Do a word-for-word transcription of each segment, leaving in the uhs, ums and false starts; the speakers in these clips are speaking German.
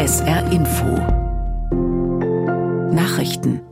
S R Info Nachrichten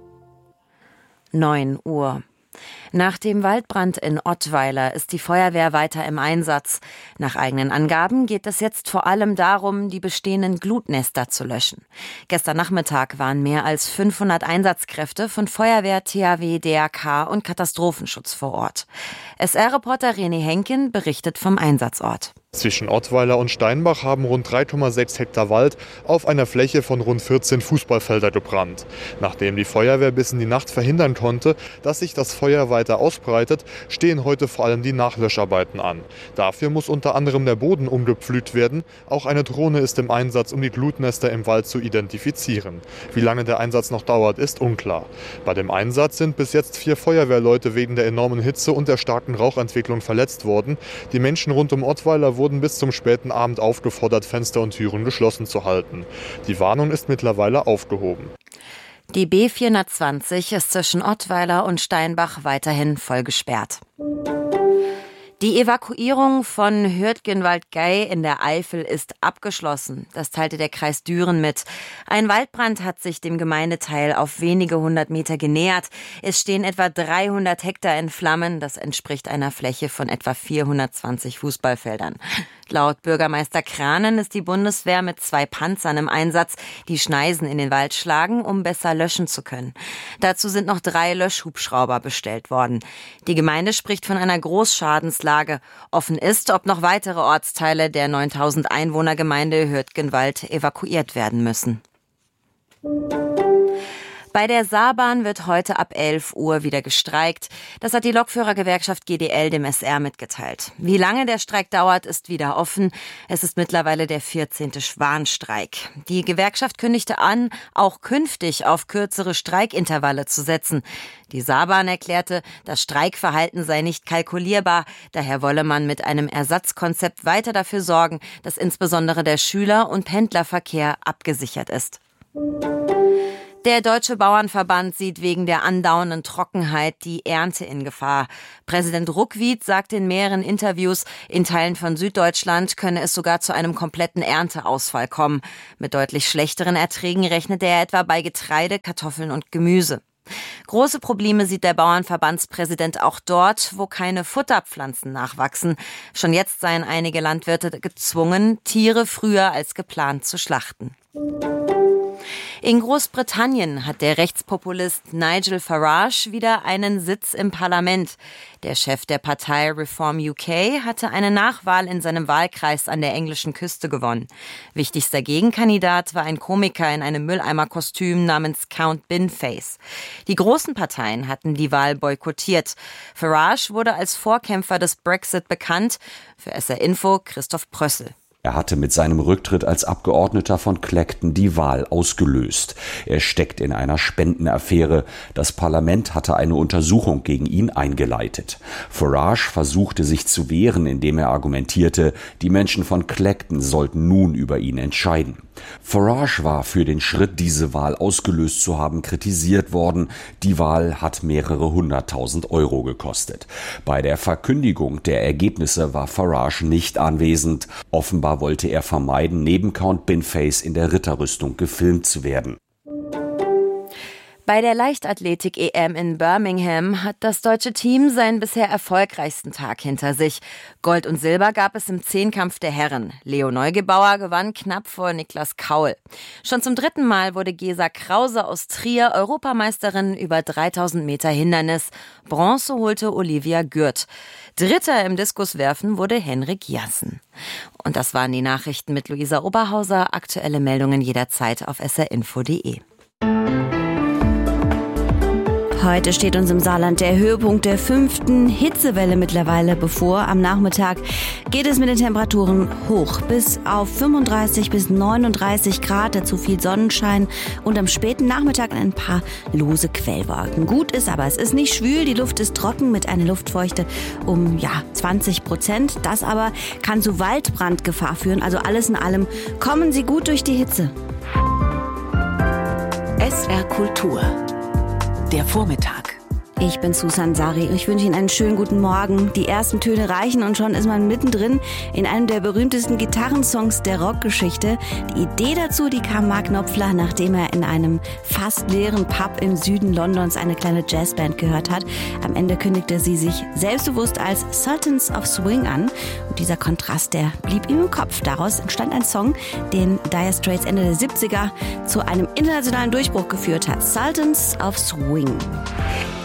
neun Uhr. Nach dem Waldbrand in Ottweiler ist die Feuerwehr weiter im Einsatz. Nach eigenen Angaben geht es jetzt vor allem darum, die bestehenden Glutnester zu löschen. Gestern Nachmittag waren mehr als fünfhundert Einsatzkräfte von Feuerwehr, T H W, D R K und Katastrophenschutz vor Ort. S R-Reporter René Henken berichtet vom Einsatzort. Zwischen Ottweiler und Steinbach haben rund drei Komma sechs Hektar Wald auf einer Fläche von rund vierzehn Fußballfelder gebrannt. Nachdem die Feuerwehr bis in die Nacht verhindern konnte, dass sich das Feuer weiter ausbreitet, stehen heute vor allem die Nachlöscharbeiten an. Dafür muss unter anderem der Boden umgepflügt werden. Auch eine Drohne ist im Einsatz, um die Glutnester im Wald zu identifizieren. Wie lange der Einsatz noch dauert, ist unklar. Bei dem Einsatz sind bis jetzt vier Feuerwehrleute wegen der enormen Hitze und der starken Rauchentwicklung verletzt worden. Die Menschen rund um Ottweiler wurden bis zum späten Abend aufgefordert, Fenster und Türen geschlossen zu halten. Die Warnung ist mittlerweile aufgehoben. Die B vierhundertzwanzig ist zwischen Ottweiler und Steinbach weiterhin voll gesperrt. Die Evakuierung von Hürtgenwald-Gey in der Eifel ist abgeschlossen. Das teilte der Kreis Düren mit. Ein Waldbrand hat sich dem Gemeindeteil auf wenige hundert Meter genähert. Es stehen etwa dreihundert Hektar in Flammen. Das entspricht einer Fläche von etwa vierhundertzwanzig Fußballfeldern. Laut Bürgermeister Kranen ist die Bundeswehr mit zwei Panzern im Einsatz, die Schneisen in den Wald schlagen, um besser löschen zu können. Dazu sind noch drei Löschhubschrauber bestellt worden. Die Gemeinde spricht von einer Großschadenslage. Offen ist, ob noch weitere Ortsteile der neuntausend Einwohnergemeinde Hürtgenwald evakuiert werden müssen. Bei der Saarbahn wird heute ab elf Uhr wieder gestreikt. Das hat die Lokführergewerkschaft G D L dem S R mitgeteilt. Wie lange der Streik dauert, ist wieder offen. Es ist mittlerweile der vierzehnte Warnstreik. Die Gewerkschaft kündigte an, auch künftig auf kürzere Streikintervalle zu setzen. Die Saarbahn erklärte, das Streikverhalten sei nicht kalkulierbar. Daher wolle man mit einem Ersatzkonzept weiter dafür sorgen, dass insbesondere der Schüler- und Pendlerverkehr abgesichert ist. Der Deutsche Bauernverband sieht wegen der andauernden Trockenheit die Ernte in Gefahr. Präsident Ruckwied sagt in mehreren Interviews, in Teilen von Süddeutschland könne es sogar zu einem kompletten Ernteausfall kommen. Mit deutlich schlechteren Erträgen rechnete er etwa bei Getreide, Kartoffeln und Gemüse. Große Probleme sieht der Bauernverbandspräsident auch dort, wo keine Futterpflanzen nachwachsen. Schon jetzt seien einige Landwirte gezwungen, Tiere früher als geplant zu schlachten. In Großbritannien hat der Rechtspopulist Nigel Farage wieder einen Sitz im Parlament. Der Chef der Partei Reform U K hatte eine Nachwahl in seinem Wahlkreis an der englischen Küste gewonnen. Wichtigster Gegenkandidat war ein Komiker in einem Mülleimerkostüm namens Count Binface. Die großen Parteien hatten die Wahl boykottiert. Farage wurde als Vorkämpfer des Brexit bekannt. Für S R Info Christoph Prössel. Er hatte mit seinem Rücktritt als Abgeordneter von Clacton die Wahl ausgelöst. Er steckt in einer Spendenaffäre. Das Parlament hatte eine Untersuchung gegen ihn eingeleitet. Farage versuchte sich zu wehren, indem er argumentierte, die Menschen von Clacton sollten nun über ihn entscheiden. Farage war für den Schritt, diese Wahl ausgelöst zu haben, kritisiert worden. Die Wahl hat mehrere hunderttausend Euro gekostet. Bei der Verkündigung der Ergebnisse war Farage nicht anwesend. Offenbar wollte er vermeiden, neben Count Binface in der Ritterrüstung gefilmt zu werden. Bei der Leichtathletik-E M in Birmingham hat das deutsche Team seinen bisher erfolgreichsten Tag hinter sich. Gold und Silber gab es im Zehnkampf der Herren. Leo Neugebauer gewann knapp vor Niklas Kaul. Schon zum dritten Mal wurde Gesa Krause aus Trier Europameisterin über dreitausend Meter Hindernis. Bronze holte Olivia Gürt. Dritter im Diskuswerfen wurde Henrik Jassen. Und das waren die Nachrichten mit Luisa Oberhauser. Aktuelle Meldungen jederzeit auf s r info punkt de. Heute steht uns im Saarland der Höhepunkt der fünften Hitzewelle mittlerweile bevor. Am Nachmittag geht es mit den Temperaturen hoch bis auf fünfunddreißig bis neununddreißig Grad, dazu viel Sonnenschein und am späten Nachmittag ein paar lose Quellwolken. Gut ist aber, es ist nicht schwül, die Luft ist trocken mit einer Luftfeuchte um ja zwanzig Prozent. Das aber kann zu Waldbrandgefahr führen, also alles in allem kommen Sie gut durch die Hitze. S R Kultur. Der Vormittag. Ich bin Susan Sari. Ich wünsche Ihnen einen schönen guten Morgen. Die ersten Töne reichen und schon ist man mittendrin in einem der berühmtesten Gitarrensongs der Rockgeschichte. Die Idee dazu, die kam Mark Knopfler, nachdem er in einem fast leeren Pub im Süden Londons eine kleine Jazzband gehört hat. Am Ende kündigte sie sich selbstbewusst als Sultans of Swing an. Und dieser Kontrast, der blieb ihm im Kopf. Daraus entstand ein Song, den Dire Straits Ende der siebziger zu einem internationalen Durchbruch geführt hat. Sultans of Swing.